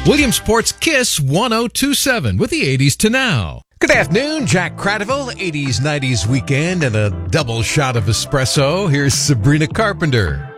Williamsport's Kiss 1027 with the 80s to now. Good afternoon, Jack Cradiville, 80s, 90s weekend, and a double shot of espresso. Here's Sabrina Carpenter.